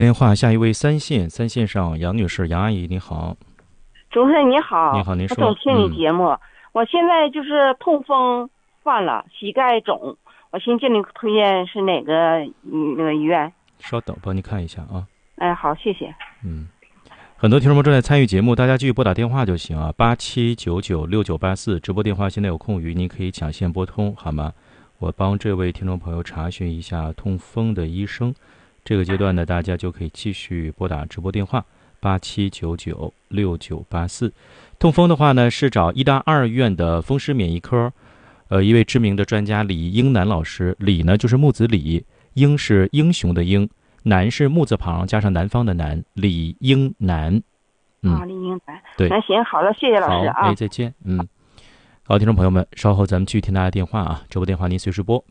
电话下一位三线上杨女士，杨阿姨你好。 主持人你好， 你好，您我说。 总听你节目，我现在就是痛风犯了，膝盖肿，我寻思你推荐是哪个那个医院？ 稍等，帮你看一下啊。 哎，好，谢谢。 很多听众们正在参与节目，大家继续拨打电话就行啊，87996984直播电话现在有空余，您可以抢线拨通好吗？我帮这位听众朋友查询一下痛风的医生。这个阶段呢，大家就可以继续拨打直播电话87996984。痛风的话呢，是找医大2院的风湿免疫科，一位知名的专家李英男老师。李呢就是木子李，英是英雄的英，南是木字旁加上南方的南，李英男。 李英男。 对， 那行，好了，谢谢老师啊。 好，再见。好，听众朋友们，稍后咱们继续听大家电话啊，直播电话您随时拨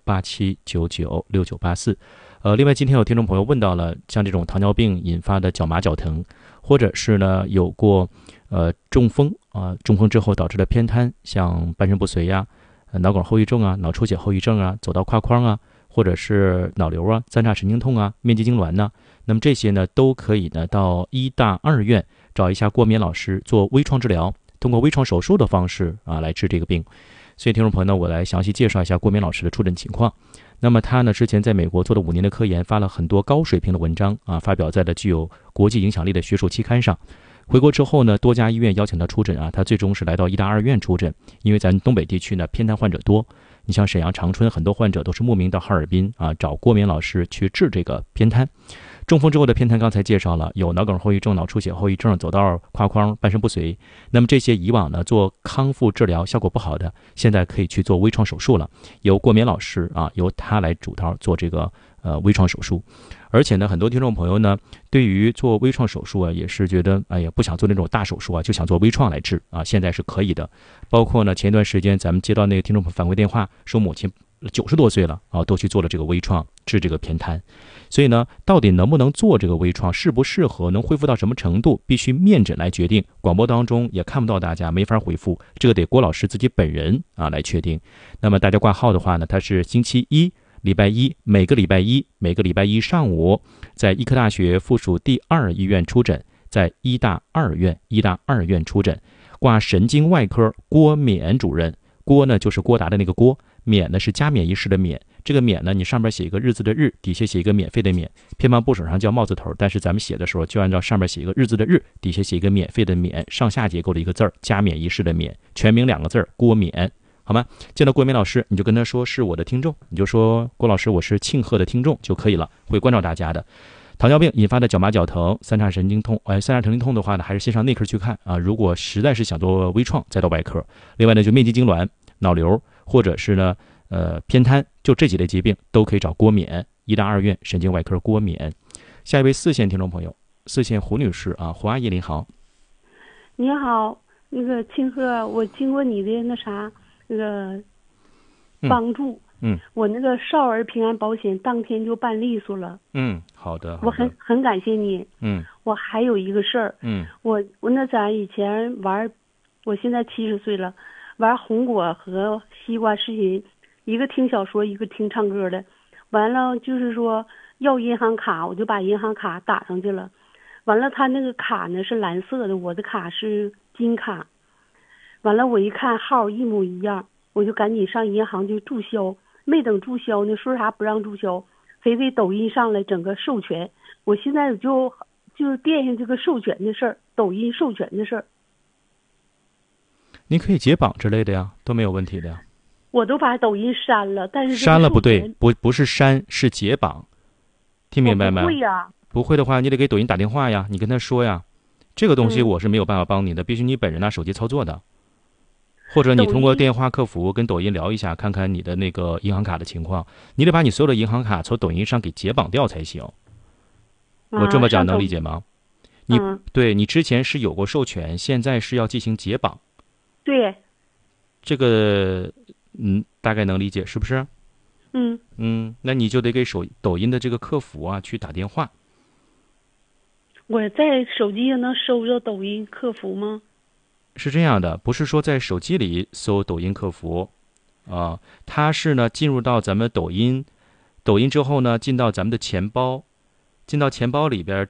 87996984。另外今天有听众朋友问到了，像这种糖尿病引发的脚麻脚疼，或者是呢有过中风啊，中风之后导致的偏瘫，像半身不遂呀、脑梗后遗症啊、脑出血后遗症啊、走道跨框啊，或者是脑瘤啊、三叉神经痛啊、面肌痉挛呢，那么这些呢都可以呢到医大2院找一下郭冕老师做微创治疗，通过微创手术的方式啊来治这个病。所以听众朋友呢，我来详细介绍一下郭冕老师的出诊情况。那么他呢之前在美国做了5年的科研，发了很多高水平的文章啊，发表在了具有国际影响力的学术期刊上。回国之后呢，多家医院邀请他出诊啊，他最终是来到医大2院出诊。因为咱东北地区呢偏瘫患者多，你像沈阳、长春很多患者都是慕名到哈尔滨啊找郭冕老师去治这个偏瘫。中风之后的偏瘫刚才介绍了，有脑梗后遗症、脑出血后遗症、走道跨框、半身不遂。那么这些以往呢做康复治疗效果不好的，现在可以去做微创手术了，由郭冕老师啊，由他来主刀做这个微创手术。而且呢，很多听众朋友呢，对于做微创手术啊，也是觉得哎呀不想做那种大手术啊，就想做微创来治啊，现在是可以的。包括呢，前一段时间咱们接到那个听众反馈电话，说母亲90多岁了啊，都去做了这个微创治这个偏瘫。所以呢，到底能不能做这个微创，适不适合，能恢复到什么程度，必须面诊来决定。广播当中也看不到大家，没法回复，这个得郭老师自己本人啊来确定。那么大家挂号的话呢，他是星期一、礼拜一，每个礼拜一上午，在医科大学附属第2医院出诊，在医大2院出诊，挂神经外科郭冕主任。郭呢就是郭达的那个郭，冕呢是加冕仪式的冕。这个冕呢，你上面写一个日字的日，底下写一个免费的免。偏旁部首上叫帽字头，但是咱们写的时候就按照上面写一个日字的日，底下写一个免费的免，上下结构的一个字儿，加冕仪式的冕，全名2个字儿，郭冕，好吗？见到郭冕老师，你就跟他说是我的听众，你就说郭老师我是庆贺的听众就可以了，会关照大家的。糖尿病引发的脚麻脚疼、三叉神经痛，三叉神经痛的话呢，还是先上内科去看啊。如果实在是想做微创，再到外科。另外呢，就面肌痉挛、脑瘤，或者是呢偏瘫，就这几类疾病都可以找郭冕，医大2院神经外科郭冕。下一位4线听众朋友，4线胡女士啊，胡阿姨您好。 你好，那个庆贺，我经过你的那个帮助，我那个少儿平安保险当天就办利索了。 好的， 我很感谢你。我还有一个事儿。我那咱以前玩，我现在70岁了，玩红果和西瓜视频，一个听小说，一个听唱歌的。完了就是说要银行卡，我就把银行卡打上去了。完了他那个卡呢是蓝色的，我的卡是金卡。完了我一看号一模一样，我就赶紧上银行就注销。没等注销呢，说啥不让注销，非得抖音上来整个授权。我现在就惦记这个授权的事儿，抖音授权的事儿。 您可以解绑之类的呀，都没有问题的呀。 我都把抖音删了，但是删了不对，不是删，是解绑，听明白没？ 不会呀。 不会的话，你得给抖音打电话呀，你跟他说呀，这个东西我是没有办法帮你的，必须你本人拿手机操作的，或者你通过电话客服跟抖音聊一下，看看你的那个银行卡的情况，你得把你所有的银行卡从抖音上给解绑掉才行。我这么讲能理解吗？对，你之前是有过授权，现在是要进行解绑。 对， 这个大概能理解是不是？那你就得给抖音的这个客服啊去打电话。 我在手机上能搜着抖音客服吗？ 是这样的，不是说在手机里搜抖音客服啊，它是呢进入到咱们抖音之后呢，进到咱们的钱包， 进到钱包里边，